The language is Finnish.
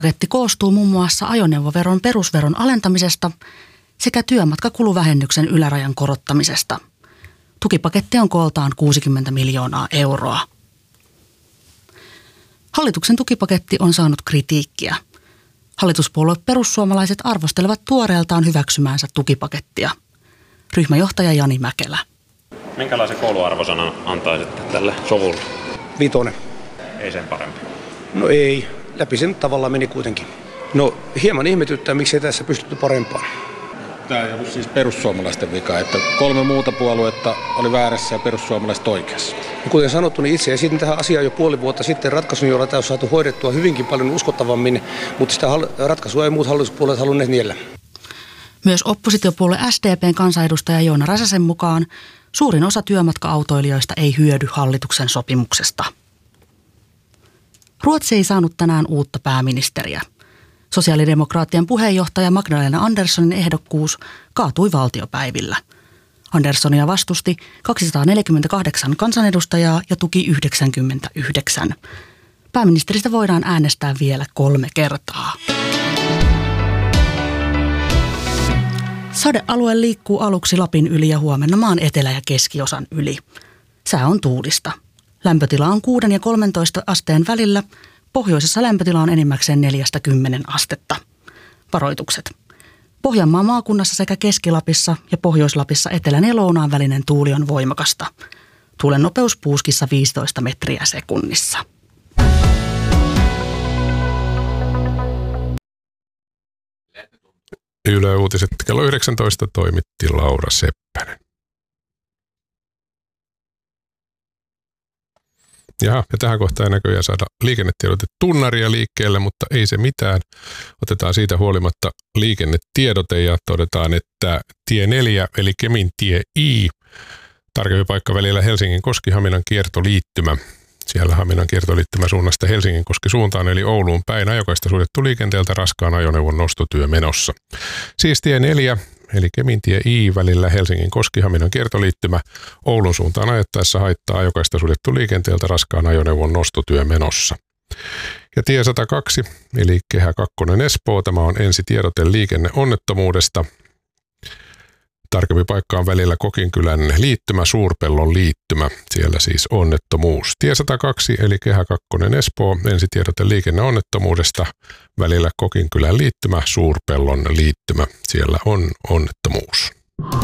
Tukipaketti koostuu muun muassa ajoneuvoveron perusveron alentamisesta sekä työmatkakuluvähennyksen ylärajan korottamisesta. Tukipaketti on kooltaan 60 miljoonaa euroa. Hallituksen tukipaketti on saanut kritiikkiä. Hallituspuolue perussuomalaiset arvostelevat tuoreeltaan hyväksymäänsä tukipakettia. Ryhmäjohtaja Jani Mäkelä. Minkälaisen kouluarvosanan antaisitte tälle sovulle? 5. Ei sen parempi. No ei. Läpi sen tavallaan meni kuitenkin. No hieman ihmetyttää, miksi ei tässä pystytty parempaan. Tämä ei ollut siis perussuomalaisten vika, että 3 muuta puoluetta oli väärässä ja perussuomalaiset oikeassa. Ja kuten sanottu, niin itse esitin tähän asiaan jo puoli vuotta sitten ratkaisun, jolla tämä on saatu hoidettua hyvinkin paljon uskottavammin, mutta sitä ratkaisua ei muut hallituspuolueet halunneet niellä. Myös oppositiopuolue SDP:n kansanedustaja Joona Räsäsen mukaan suurin osa työmatka-autoilijoista ei hyödy hallituksen sopimuksesta. Ruotsi ei saanut tänään uutta pääministeriä. Sosiaalidemokraattien puheenjohtaja Magdalena Anderssonin ehdokkuus kaatui valtiopäivillä. Anderssonia vastusti 248 kansanedustajaa ja tuki 99. Pääministeristä voidaan äänestää vielä 3 kertaa. Sadealue liikkuu aluksi Lapin yli ja huomenna maan etelä- ja keskiosan yli. Sää on tuulista. Lämpötila on 6 ja 13 asteen välillä. Pohjoisessa lämpötila on enimmäkseen 4-10 astetta. Varoitukset. Pohjanmaan maakunnassa sekä Keski-Lapissa ja Pohjois-Lapissa etelän ja lounaan välinen tuuli on voimakasta. Tuulen nopeus puuskissa 15 metriä sekunnissa. Yle Uutiset kello 19 toimitti Laura Seppänen. Ja tähän kohtaan näköjään saada liikennetiedote tunnaria liikkeelle, mutta ei se mitään. Otetaan siitä huolimatta liikennetiedote ja todetaan, että tie 4 eli Kemin tie I, tarkempi paikka välillä Helsingin-Koski-Haminan kiertoliittymä. Siellä Haminan kiertoliittymä suunnasta Helsingin-Koski suuntaan eli Ouluun päin ajokaista suljettu liikenteeltä raskaan ajoneuvon nostotyö menossa. Siis tie 4 eli Kemin tie I välillä Helsingin-Koski-Haminan kiertoliittymä Oulun suuntaan ajettaessa haittaa ajokaista suljettu liikenteeltä raskaan ajoneuvon nostotyö menossa. Ja tie 102 eli Kehä 2 Espoo, tämä on ensitiedote liikenneonnettomuudesta. Tarkempi paikka on välillä Kokinkylän liittymä, Suurpellon liittymä. Siellä siis onnettomuus. Tie 102 eli Kehä 2 Espoo, ensitiedote liikenneonnettomuudesta. Välillä Kokinkylän liittymä, Suurpellon liittymä. Siellä on onnettomuus.